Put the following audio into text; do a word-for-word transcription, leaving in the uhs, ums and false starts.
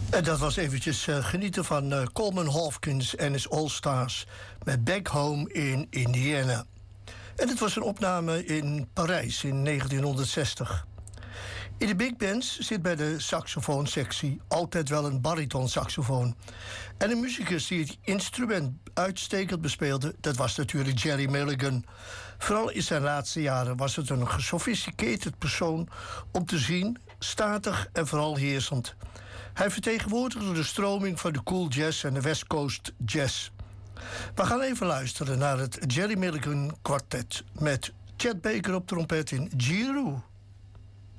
En dat was eventjes uh, genieten van uh, Coleman Hawkins en his All Stars met Back Home in Indiana. En het was een opname in Parijs in negentienhonderdzestig. In de big bands zit bij de saxofoonsectie altijd wel een baritonsaxofoon. En een muzikus die het instrument uitstekend bespeelde, dat was natuurlijk Jerry Mulligan. Vooral in zijn laatste jaren was het een gesofisticated persoon om te zien, statig en vooral heersend. Hij vertegenwoordigde de stroming van de cool jazz en de West Coast jazz. We gaan even luisteren naar het Jerry Mulligan kwartet met Chet Baker op trompet in Giroux.